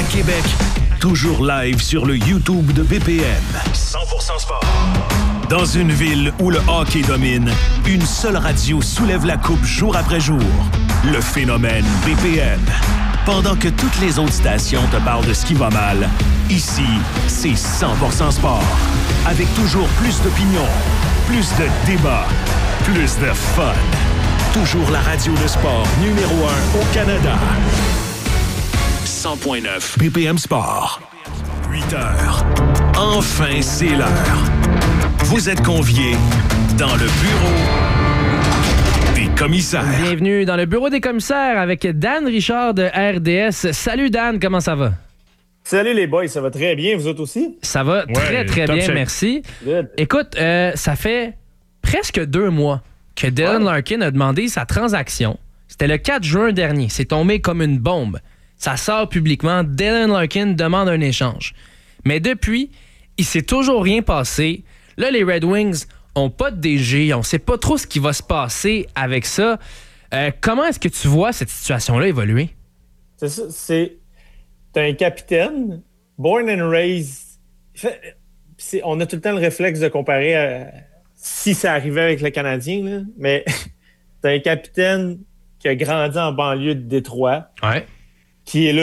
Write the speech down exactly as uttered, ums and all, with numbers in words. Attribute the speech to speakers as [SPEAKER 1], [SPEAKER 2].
[SPEAKER 1] Québec, toujours live sur le YouTube de B P M. cent pour cent sport. Dans une ville où le hockey domine, une seule radio soulève la coupe jour après jour. Le phénomène B P M. Pendant que toutes les autres stations te parlent de ce qui va mal, ici, c'est cent pour cent sport. Avec toujours plus d'opinions, plus de débats, plus de fun. Toujours la radio de sport numéro un au Canada. cent point neuf B P M Sport. huit heures. Enfin, c'est l'heure. Vous êtes conviés dans le bureau des commissaires.
[SPEAKER 2] Bienvenue dans le bureau des commissaires avec Dan Richard de R D S. Salut Dan, comment ça va?
[SPEAKER 3] Salut les boys, ça va très bien, vous autres aussi?
[SPEAKER 2] Ça va
[SPEAKER 4] Ouais,
[SPEAKER 2] très très bien,
[SPEAKER 4] shape.
[SPEAKER 2] merci.
[SPEAKER 3] Good.
[SPEAKER 2] Écoute, euh, ça fait presque deux mois que Dylan
[SPEAKER 3] Ouais.
[SPEAKER 2] Larkin a demandé sa transaction. C'était le quatre juin dernier. C'est tombé comme une bombe. Ça sort publiquement. Dylan Larkin demande un échange. Mais depuis, il s'est toujours rien passé. Là, les Red Wings ont pas de D G. On sait pas trop ce qui va se passer avec ça. Euh, comment est-ce que tu vois cette situation-là évoluer?
[SPEAKER 3] C'est ça, c'est... T'as un capitaine, born and raised... Fait- c'est- on a tout le temps le réflexe de comparer à... si ça arrivait avec le Canadien, là, mais t'as un capitaine qui a grandi en banlieue de Détroit,
[SPEAKER 2] Ouais.
[SPEAKER 3] qui est là